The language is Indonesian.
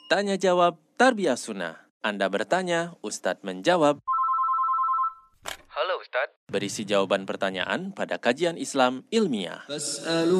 Tanya jawab Tarbiyah Sunnah. Anda bertanya, Ustadz menjawab. Halo Ustadz. Berisi jawaban pertanyaan pada kajian Islam ilmiah.